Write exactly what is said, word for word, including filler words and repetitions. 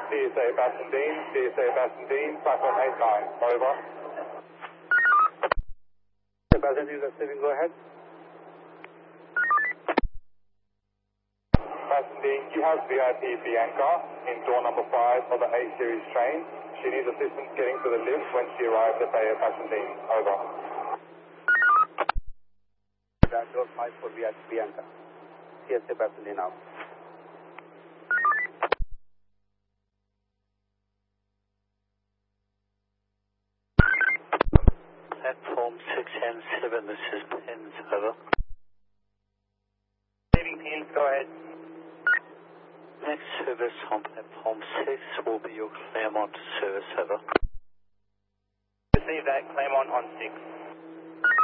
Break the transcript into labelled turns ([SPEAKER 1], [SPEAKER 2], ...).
[SPEAKER 1] C S A Bassendean, C S A Bassendean, platform eight nine, over. Bassendean receiving, go ahead. Bassendean, you have V I P Bianca in door number five of the A series train. She needs assistance getting to the lift when she arrives at Bay of Bassendean, over. Door five for V I P Bianca. C S A Bassendean out.
[SPEAKER 2] Platform six and seven, this is Pins, over.
[SPEAKER 3] Receiving Pins, go ahead.
[SPEAKER 2] Next service on platform six will be your Claremont service, over.
[SPEAKER 3] Receive that, Claremont on six.